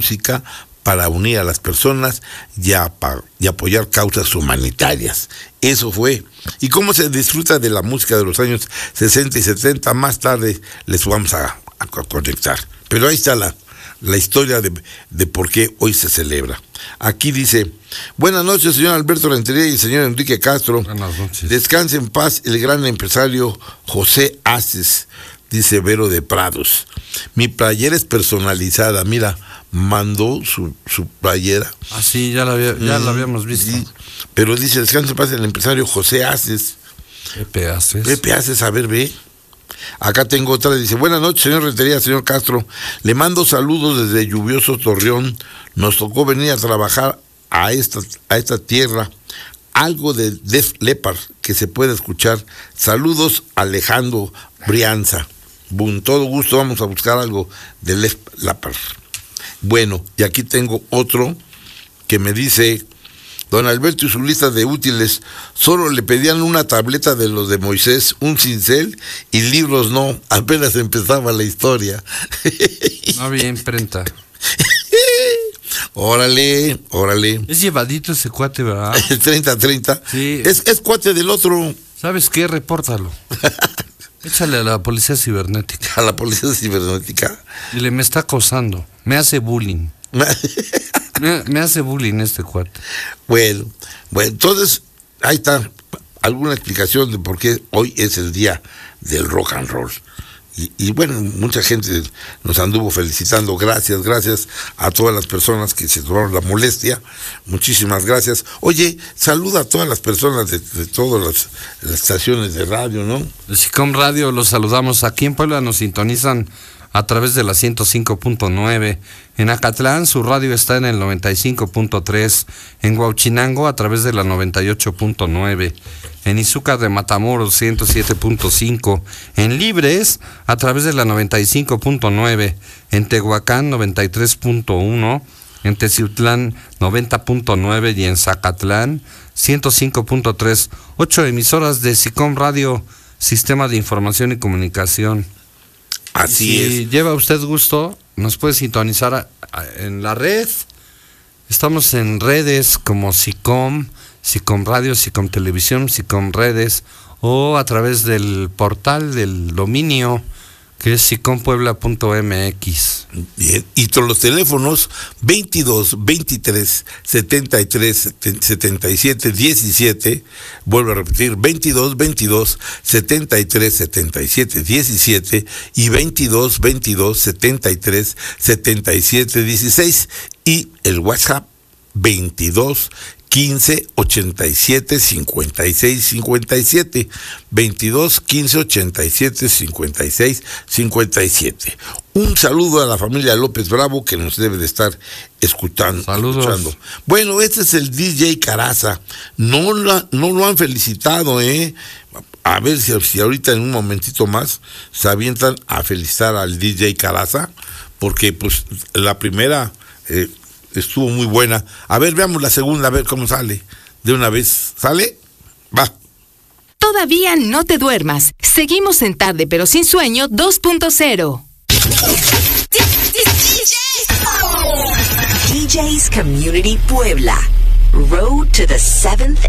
música para unir a las personas y apoyar causas humanitarias. Eso fue. ¿Y cómo se disfruta de la música de los años 60 y 70? Más tarde les vamos a conectar. Pero ahí está la historia de por qué hoy se celebra. Aquí dice: buenas noches, señor Alberto Rentería y señor Enrique Castro. Buenas noches. Descanse en paz el gran empresario José Aces, dice Vero de Prados. Mi playera es personalizada, mira, mandó su playera. Ah, sí, ya la habíamos visto. Sí, pero dice: descanse en paz el empresario José Aces. Pepe Aces. Pepe Aces, a ver, ve. Acá tengo otra, dice: buenas noches, señor Rentería, señor Castro. Le mando saludos desde lluvioso Torreón. Nos tocó venir a trabajar a esta tierra. Algo de Def Leppard que se puede escuchar. Saludos, Alejandro Brianza. Con todo gusto vamos a buscar algo de Def Leppard. Bueno, y aquí tengo otro que me dice: don Alberto y su lista de útiles, solo le pedían una tableta de los de Moisés, un cincel y libros no, apenas empezaba la historia. No había imprenta. Órale. Es llevadito ese cuate, ¿verdad? El 30-30. Sí. Es cuate del otro. ¿Sabes qué? Repórtalo. Échale a la policía cibernética. ¿A la policía cibernética? Dile: me está acosando, me hace bullying. Me hace bullying este cuate. Bueno, entonces ahí está alguna explicación de por qué hoy es el día del rock and roll. Y bueno, mucha gente nos anduvo felicitando. Gracias a todas las personas que se tomaron la molestia. Muchísimas gracias. Oye, saluda a todas las personas de todas las estaciones de radio, ¿no? De SICOM Radio los saludamos. Aquí en Puebla nos sintonizan a través de la 105.9. En Acatlán su radio está en el 95.3. En Huauchinango a través de la 98.9. En Izúcar de Matamoros 107.5. En Libres a través de la 95.9. En Tehuacán 93.1. En Teciutlán 90.9 y en Zacatlán 105.3. 8 emisoras de SICOM Radio, Sistema de Información y Comunicación. Así es. Si lleva usted gusto, nos puede sintonizar en la red. Estamos en redes como SICOM Radio, SICOM Televisión, SICOM Redes, o a través del portal del dominio que es sicompuebla.mx. Bien, y todos los teléfonos 22 23 73 77 17, vuelvo a repetir, 22 22 73 77 17 y 22 22 73 77 16, y el WhatsApp 22 15 87 56 57, 22 15 87 56 57. Un saludo a la familia López Bravo que nos debe de estar escuchando. Saludos. Bueno, este es el DJ Caraza. No lo han felicitado, A ver si ahorita en un momentito más se avientan a felicitar al DJ Caraza, porque pues la primera estuvo muy buena. A ver, veamos la segunda, a ver cómo sale. De una vez, ¿sale? Va. Todavía no te duermas. Seguimos en Tarde pero sin sueño 2.0. DJ's Community Puebla. Road to the 7th